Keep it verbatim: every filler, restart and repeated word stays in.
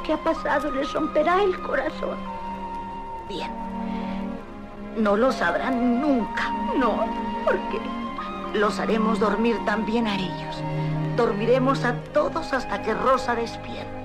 lo que ha pasado les romperá el corazón. Bien. No lo sabrán nunca. No, porque los haremos dormir también a ellos. Dormiremos a todos hasta que Rosa despierte.